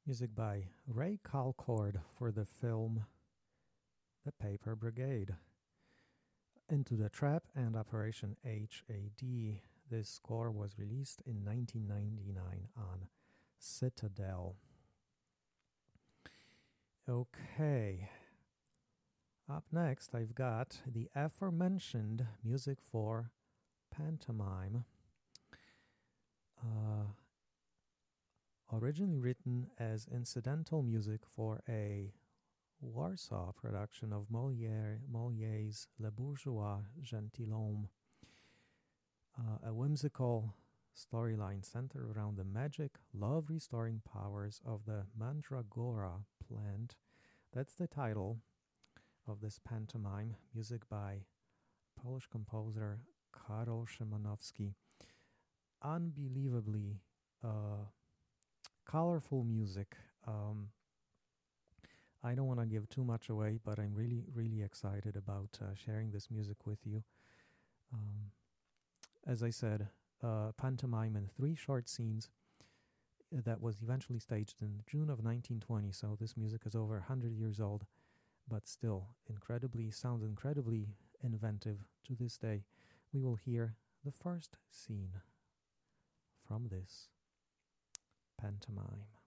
Music by Ray Calcord for the film The Paper Brigade. Into the Trap and Operation HAD. This score was released in 1999 on Citadel. Okay. Up next, I've got the aforementioned music for Pantomime. Originally written as incidental music for a Warsaw production of Moliere's Le Bourgeois Gentilhomme, a whimsical storyline centered around the magic, love-restoring powers of the Mandragora plant. That's the title of this pantomime, music by Polish composer Karol Szymanowski. Unbelievably colorful music. I don't want to give too much away, but I'm really, really excited about sharing this music with you. As I said, pantomime in 3 short scenes that was eventually staged in June of 1920, so this music is over 100 years old, but still sounds incredibly inventive to this day. We will hear the first scene from this pantomime.